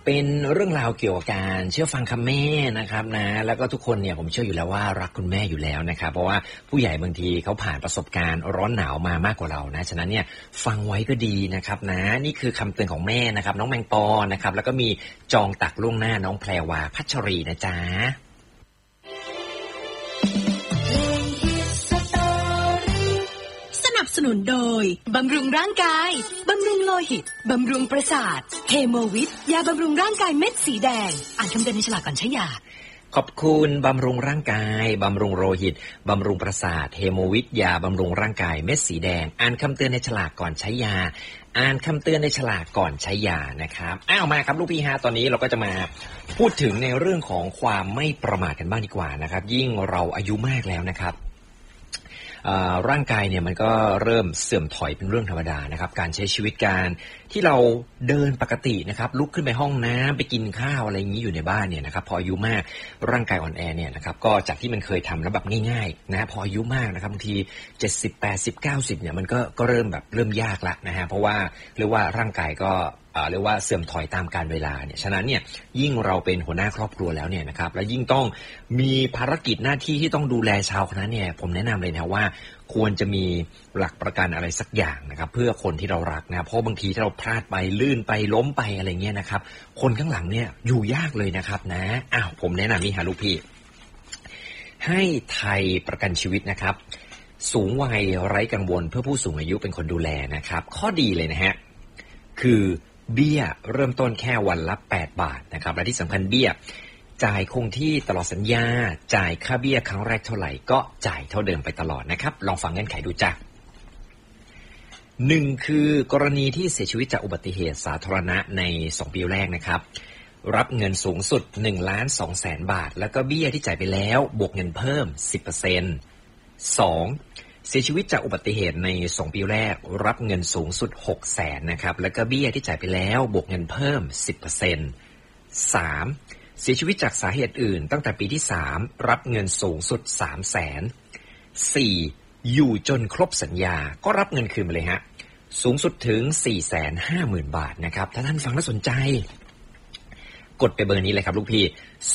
เป็นเรื่องราวเกี่ยวกับการเชื่อฟังคำแม่นะครับนะแล้วก็ทุกคนเนี่ยผมเชื่ออยู่แล้วว่ารักคุณแม่อยู่แล้วนะครับเพราะว่าผู้ใหญ่บางทีเขาผ่านประสบการณ์ร้อนหนาวมามากกว่าเรานะฉะนั้นเนี่ยฟังไว้ก็ดีนะครับนะนี่คือคำเตือนของแม่นะครับน้องแมงปอนะครับแล้วก็มีจองตักล่วงหน้าน้องแพรวาพัชรีนะจ๊ะสนุนโดยบำรุงร่างกายบำรุงโลหิตบำรุงประสาทเฮโมวิทยาบำรุงร่างกายเม็ดสีแดงอ่านคำเตือนในฉลากก่อนใช้ยาขอบคุณบำรุงร่างกายบำรุงโลหิตบำรุงประสาทเฮโมวิทยาบำรุงร่างกายเม็ดสีแดงอ่านคำเตือนในฉลากก่อนใช้ยาอ่านคำเตือนในฉลากก่อนใช้ยานะครับมาครับลูกพี่ฮะตอนนี้เราก็จะมาพูดถึงในเรื่องของความไม่ประมาทกันบ้างดีกว่านะครับยิ่งเราอายุมากแล้วนะครับร่างกายเนี่ยมันก็เริ่มเสื่อมถอยเป็นเรื่องธรรมดานะครับการใช้ชีวิตการที่เราเดินปกตินะครับลุกขึ้นไปห้องน้ำไปกินข้าวอะไรอย่างนี้อยู่ในบ้านเนี่ยนะครับพออายุมากร่างกายอ่อนแอเนี่ยนะครับก็จากที่มันเคยทำแล้วแบบง่ายๆนะพออายุมากนะครับบางที70 80 90เนี่ยมันก็เริ่มยากละนะฮะเพราะว่าเรียกว่าร่างกายก็เรียกว่าเสื่อมถอยตามกาลเวลาเนี่ยฉะนั้นเนี่ยยิ่งเราเป็นหัวหน้าครอบครัวแล้วเนี่ยนะครับและยิ่งต้องมีภารกิจหน้าที่ที่ต้องดูแลชาวคณะเนี่ยผมแนะนำเลยนะว่าควรจะมีหลักประกันอะไรสักอย่างนะครับเพื่อคนที่เรารักนะเพราะบางทีถ้าเราพลาดไปลื่นไปล้มไปอะไรเงี้ยนะครับคนข้างหลังเนี่ยอยู่ยากเลยนะครับนะผมแนะนำนี่ฮะลูกพี่ให้ไทยประกันชีวิตนะครับสูงวัยไร้กังวลเพื่อผู้สูงอายุเป็นคนดูแลนะครับข้อดีเลยนะฮะคือเบี้ยเริ่มต้นแค่วันละ8 บาทนะครับและที่สำคัญเบี้ยจ่ายคงที่ตลอดสัญญาจ่ายค่าเบี้ยครั้งแรกเท่าไหร่ก็จ่ายเท่าเดิมไปตลอดนะครับลองฟังเงื่อนไขดูจ้ะ1คือกรณีที่เสียชีวิตจากอุบัติเหตุสาธารณะใน2 ปีแรกนะครับรับเงินสูงสุด 1,200,000 บาทแล้วก็เบี้ยที่จ่ายไปแล้วบวกเงินเพิ่ม 10% 2เสียชีวิตจากอุบัติเหตุใน2 ปีแรกรับเงินสูงสุด 600,000 นะครับแล้วก็เบี้ยที่จ่ายไปแล้วบวกเงินเพิ่ม 10% 3เสียชีวิตจากสาเหตุอื่นตั้งแต่ปีที่3รับเงินสูงสุด 300,000 4อยู่จนครบสัญญาก็รับเงินคืนมาเลยฮะสูงสุดถึง 450,000 บาทนะครับถ้าท่านฟังแล้วสนใจกดไปเบอร์นี้เลยครับลูกพี่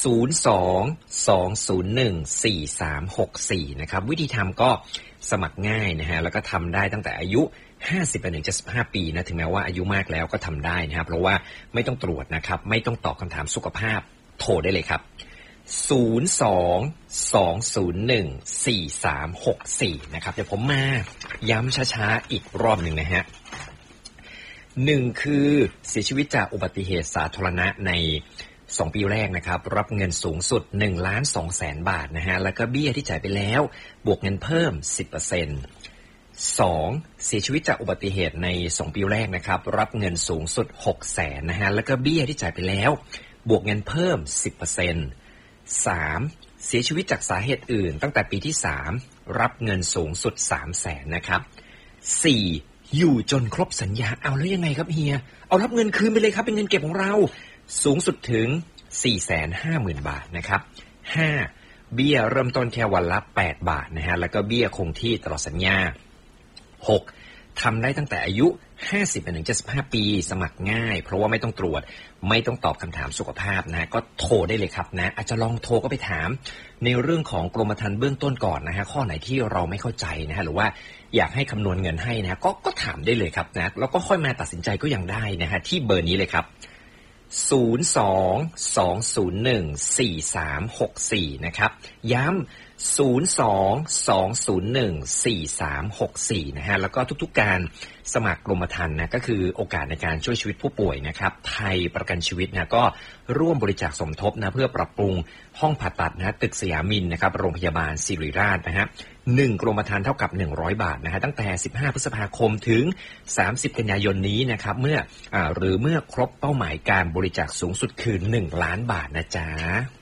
02-201-4364นะครับวิธีทำก็สมัครง่ายนะฮะแล้วก็ทำได้ตั้งแต่อายุ50 ไปถึง75 ปีนะถึงแม้ว่าอายุมากแล้วก็ทำได้นะครับเพราะว่าไม่ต้องตรวจนะครับไม่ต้องตอบคำถามสุขภาพโทรได้เลยครับ02-201-4364นะครับเดี๋ยวผมมาย้ำช้าๆอีกรอบหนึ่งนะฮะ1คือเสียชีวิตจากอุบัติเหตุสาธารณะใน2 ปีแรกนะครับรับเงินสูงสุด 1,200,000 บาทนะฮะแล้วก็เบี้ยที่จ่ายไปแล้วบวกเงินเพิ่ม 10% 2เสียชีวิตจากอุบัติเหตุใน2 ปีแรกนะครับรับเงินสูงสุด 600,000 นะฮะแล้วก็เบี้ยที่จ่ายไปแล้วบวกเงินเพิ่ม 10% 3เสียชีวิตจากสาเหตุอื่นตั้งแต่ปีที่3รับเงินสูงสุด 300,000 นะครับ4อยู่จนครบสัญญาเอาแล้วยังไงครับเฮียเอารับเงินคืนไปเลยครับเป็นเงินเก็บของเราสูงสุดถึง 450,000 บาทนะครับ5เบี้ยเริ่มต้นแค่วันละ8 บาทนะฮะแล้วก็เบี้ยคงที่ตลอดสัญญา6ทำได้ตั้งแต่อายุ50 ไปถึง75 ปีสมัครง่ายเพราะว่าไม่ต้องตรวจไม่ต้องตอบคำถามสุขภาพนะก็โทรได้เลยครับนะอาจจะลองโทรก็ไปถามในเรื่องของกรมธรรม์เบื้องต้นก่อนนะฮะข้อไหนที่เราไม่เข้าใจนะฮะหรือว่าอยากให้คำนวณเงินให้นะก็ถามได้เลยครับนะแล้วก็ค่อยมาตัดสินใจก็ยังได้นะฮะที่เบอร์นี้เลยครับ02-201-4364นะครับย้ำ02-201-4364นะฮะแล้วก็ทุกๆการสมัครกรมธรรม์นะก็คือโอกาสในการช่วยชีวิตผู้ป่วยนะครับไทยประกันชีวิตนะก็ร่วมบริจาคสมทบนะเพื่อปรับปรุงห้องผ่าตัดนะตึกสยามินนะครับโรงพยาบาลศิริราชนะฮะ1 กรมธรรม์เท่ากับ100 บาทนะฮะตั้งแต่15 พฤษภาคมถึง30 กันยายนนี้นะครับเมื่อครบเป้าหมายการบริจาคสูงสุดคือ1 ล้านบาทนะจ๊ะ